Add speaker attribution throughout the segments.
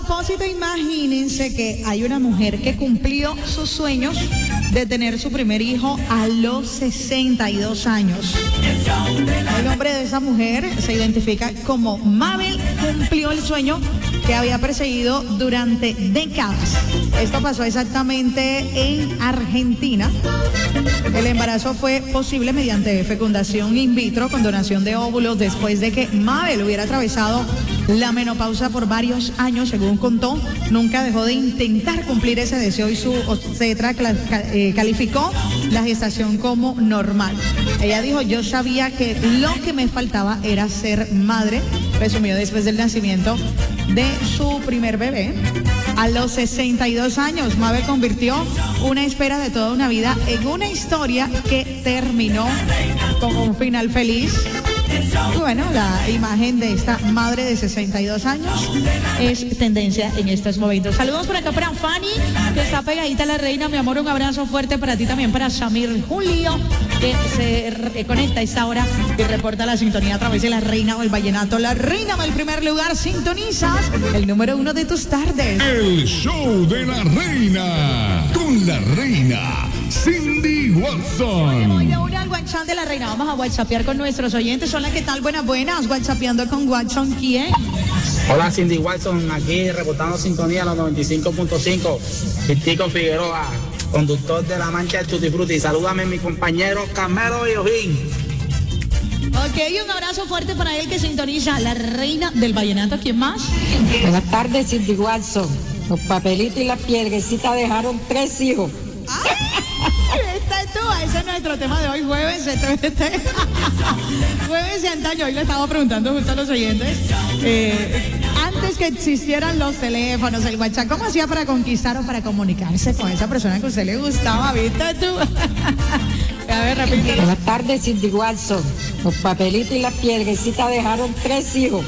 Speaker 1: propósito, imagínense que hay una mujer que cumplió sus sueños de tener su primer hijo a los 62 años. El nombre de esa mujer se identifica como Mabel. Cumplió el sueño que había perseguido durante décadas. Esto pasó exactamente en Argentina. El embarazo fue posible mediante fecundación in vitro con donación de óvulos después de que Mabel hubiera atravesado la menopausa por varios años, según contó. Nunca dejó de intentar cumplir ese deseo y su obstetra calificó la gestación como normal. Ella dijo: yo sabía que lo que me faltaba era ser madre, presumió después del nacimiento de su primer bebé. A los 62 años, Mabel convirtió una espera de toda una vida en una historia que terminó con un final feliz. Y bueno, la imagen de esta madre de 62 años es tendencia en estos momentos. Saludos por acá para Fanny, que está pegadita a la reina. Mi amor, un abrazo fuerte para ti también, para Samir Julio, que se conecta a esta hora y reporta la sintonía a través de la reina del vallenato. La reina del primer lugar, sintonizas el número 1 de tus tardes.
Speaker 2: El show de la reina, con la reina Cindy Watson.
Speaker 1: Voy de una al WhatsApp de la reina. Vamos a whatsappear con nuestros oyentes. Hola, ¿qué tal? Buenas. Whatsappeando con Watson. ¿Quién?
Speaker 3: Hola, Cindy Watson, aquí reportando sintonía a los 95.5. Cristico Figueroa, conductor de La Mancha del Tutti Frutti. Salúdame mi compañero Camelo y Ojín.
Speaker 1: Ok, un abrazo fuerte para él que sintoniza la reina del vallenato. ¿Quién más?
Speaker 4: Buenas tardes, Cindy Watson. Los papelitos y las piedrecitas dejaron 3 hijos.
Speaker 1: Esta es tú, ese es nuestro tema de hoy, jueves, jueves de antaño. Hoy le estaba preguntando justo a los oyentes, antes que existieran los teléfonos, el WhatsApp, ¿cómo hacía para conquistar o para comunicarse con esa persona que a usted le gustaba? ¿Viste tú? A ver, repite.
Speaker 4: Buenas tardes, Cindy Watson. Los papelitos y las piedrecitas dejaron 3 hijos.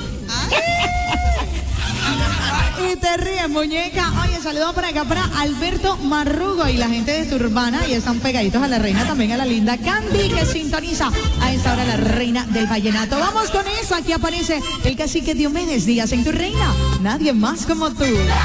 Speaker 1: Y te ríes, muñeca. Oye, saludos por acá para Alberto Marrugo y la gente de Turbana. Y están pegaditos a la reina, también a la linda Candy, que sintoniza a esta hora la reina del vallenato. Vamos con eso. Aquí aparece el cacique Diomedes Díaz en Tu Reina. Nadie más como tú.